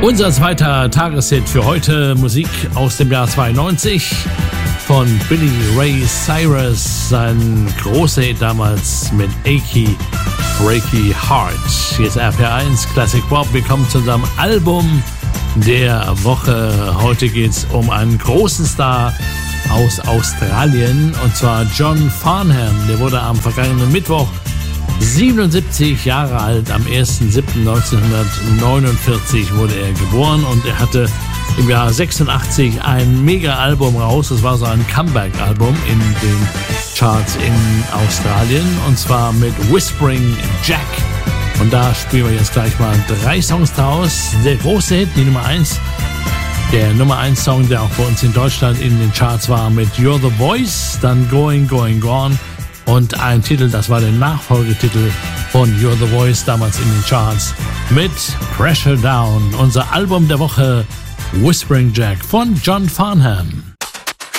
Unser zweiter Tageshit für heute, Musik aus dem Jahr 92 von Billy Ray Cyrus, sein großer Hit damals mit Achy Breaky Heart. Hier ist RPR1 Classic Pop, wir kommen zu unserem Album der Woche. Heute geht es um einen großen Star aus Australien, und zwar John Farnham. Der wurde am vergangenen Mittwoch 77 Jahre alt, am 1.7.1949 wurde er geboren, und er hatte im Jahr 86 ein Mega-Album raus. Das war so ein Comeback-Album in den Charts in Australien, und zwar mit Whispering Jack. Und da spielen wir jetzt gleich mal 3 Songs draus. Der große Hit, die Nummer 1, der Nummer 1 Song, der auch bei uns in Deutschland in den Charts war, mit You're the Voice, dann Going, Going, Gone. Und ein Titel, das war der Nachfolgetitel von You're the Voice, damals in den Charts, mit Pressure Down. Unser Album der Woche, Whispering Jack von John Farnham.